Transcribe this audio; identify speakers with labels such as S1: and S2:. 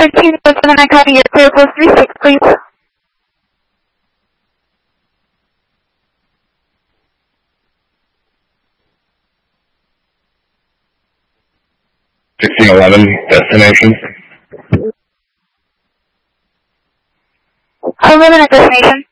S1: 1307, I copy, you're clear, post 36, please.
S2: Destination.
S1: 11 at destination.